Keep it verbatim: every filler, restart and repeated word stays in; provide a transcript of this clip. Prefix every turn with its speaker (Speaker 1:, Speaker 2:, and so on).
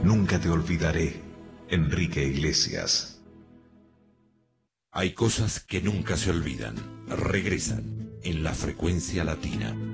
Speaker 1: Nunca te olvidaré, Enrique Iglesias.
Speaker 2: Hay cosas que nunca se olvidan. Regresan en La Frecuencia Latina.